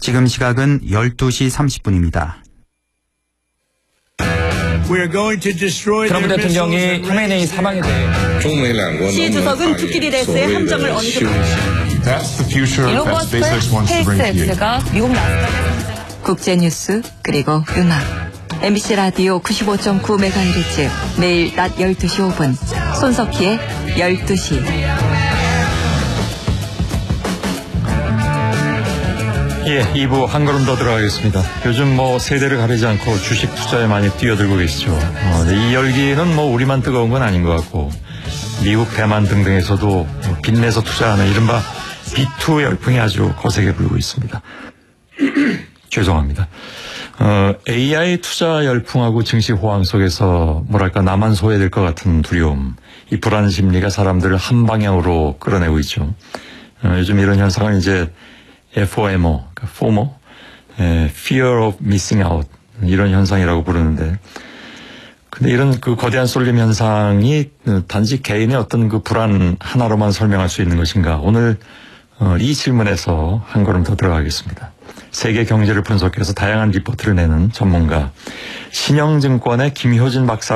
지금 시각은 12시 30분입니다. 트럼프 대통령이 카메네이 사망에 대해 시 주석은 투키디데스의 함정을 언급. 일론 머스크의 스페이스X가 미국 국제뉴스 그리고 음악 MBC 라디오 95.9MHz 매일 낮 12시 5분 손석희의 12시. 예, 2부 한 걸음 더 들어가겠습니다. 요즘 세대를 가리지 않고 주식 투자에 많이 뛰어들고 계시죠. 이 열기는 우리만 뜨거운 건 아닌 것 같고 미국, 대만 등등에서도 빚내서 투자하는 이른바 B2 열풍이 아주 거세게 불고 있습니다. 죄송합니다. AI 투자 열풍하고 증시 호황 속에서 나만 소외될 것 같은 두려움, 이 불안 심리가 사람들을 한 방향으로 끌어내고 있죠. 요즘 이런 현상을 이제 FOMO, FOMO, Fear of Missing Out 이런 현상이라고 부르는데, 근데 이런 그 거대한 쏠림 현상이 단지 개인의 어떤 그 불안 하나로만 설명할 수 있는 것인가? 오늘 이 질문에서 한 걸음 더 들어가겠습니다. 세계 경제를 분석해서 다양한 리포트를 내는 전문가 신영증권의 김효진 박사